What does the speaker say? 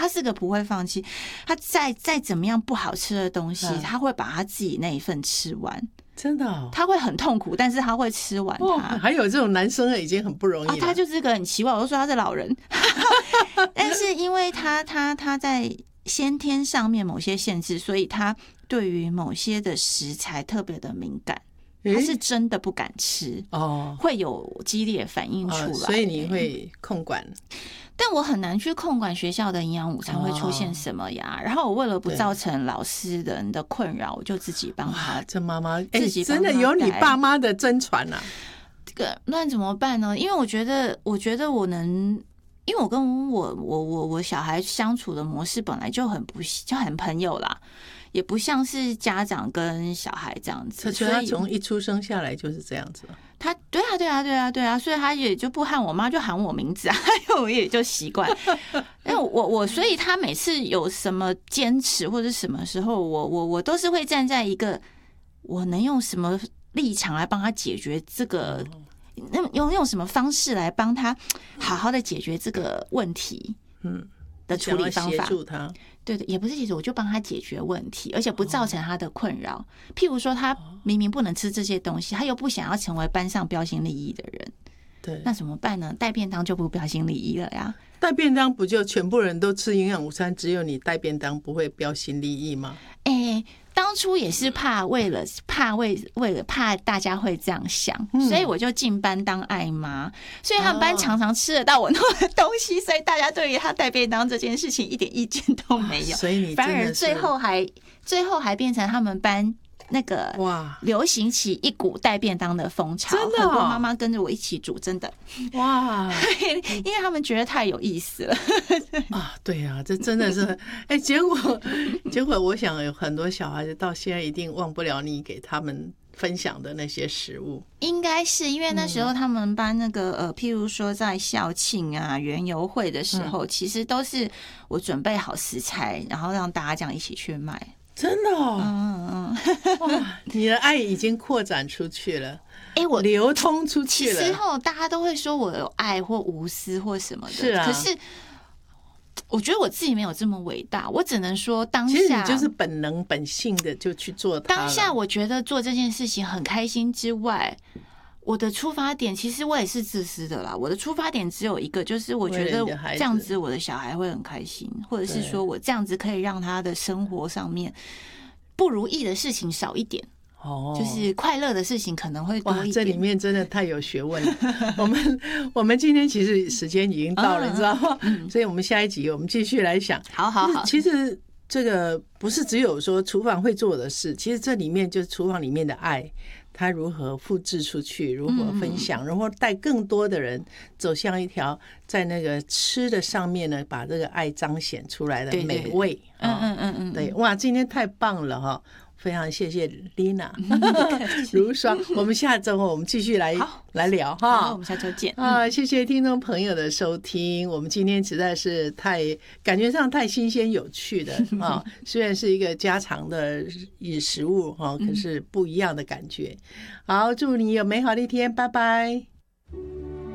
他是个不会放弃，他再怎么样不好吃的东西，他会把他自己那一份吃完。 真的哦， 他会很痛苦，但是他会吃完它。 还有这种男生已经很不容易了。 他就是个很奇怪，我就说他是老人，但是因为他在先天上面某些限制，所以他对于某些的食材特别的敏感。他是真的不敢吃哦，会有激烈反应出来， 所以你会控管。 但我很难去控管学校的营养午餐会出现什么呀。然后我为了不造成老师人的困扰，我就自己帮他。 这妈妈自己真的有你爸妈的真传啊！ 这个那怎么办呢？因为我觉得我能，因为我跟我小孩相处的模式本来就很朋友啦。也不像是家长跟小孩这样子， 所以他从一出生下来就是这样子。 他对啊，所以他也就不喊我妈，就喊我名字啊，我也就习惯。因为我所以他每次有什么坚持或者什么时候，我都是会站在一个我能用什么立场来帮他解决这个，用什么方式来帮他好好的解决这个问题，的处理方法。 协助他。 对，也不是协助，我就帮他解决问题，而且不造成他的困扰。譬如说，他明明不能吃这些东西，他又不想要成为班上标新立异的人， 对， 那怎么办呢？带便当就不标新立异了呀。 带便当不就全部人都吃营养午餐，只有你带便当不会标新立异吗？ 当初也是为了怕大家会这样想，所以我就进班当爱妈，所以他们班常常吃得到我弄的东西，所以大家对于他带便当这件事情一点意见都没有。 所以你反而最后还变成他们班那个流行起一股带便当的风潮，真的很多妈妈跟着我一起煮，真的哇！因为他们觉得太有意思了啊，对啊，这真的是结果我想有很多小孩子到现在一定忘不了你给他们分享的那些食物。 应该是因为那时候他们班那个譬如说在校庆啊、园游会的时候，其实都是我准备好食材，然后让大家这样一起去卖。 真的哦，哇，你的爱已经扩展出去了，我流通出去了。 其实大家都会说我有爱或无私或什么的， 是啊。 可是我觉得我自己没有这么伟大，我只能说当下， 其实你就是本能本性的就去做它。 当下我觉得做这件事情很开心之外，我的出发点其实我也是自私的啦。我的出发点只有一个，就是我觉得这样子我的小孩会很开心，或者是说我这样子可以让他的生活上面不如意的事情少一点。就是快乐的事情可能会多一点。 这里面真的太有学问了。我们今天其实时间已经到了，你知道吗？所以我们下一集我们继续来想。 好。 其实这个不是只有说厨房会做的事，其实这里面就是厨房里面的爱，它如何复制出去，如何分享，然后带更多的人走向一条在那个吃的上面呢，把这个爱彰显出来的美味。对，哇，今天太棒了哈！非常谢谢 Lina 如霜，我们下周我们继续来聊哈。 我们下周见啊！谢谢听众朋友的收听，我们今天实在是感觉上太新鲜有趣的啊！虽然是一个家常的食物哈，可是不一样的感觉。好，祝你有美好的一天，拜拜。